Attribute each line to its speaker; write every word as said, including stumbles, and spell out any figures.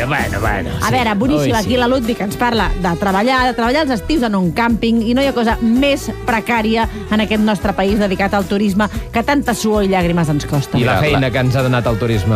Speaker 1: Bueno, bueno, bueno.
Speaker 2: A veure, boníssim, aquí la Ludwig ens parla de treballar, de treballar els estius en un càmping, i no hi ha cosa més precària en aquest nostre país dedicat al turisme que tanta suor i llàgrimes ens costa.
Speaker 3: I la feina que ens ha donat el turisme.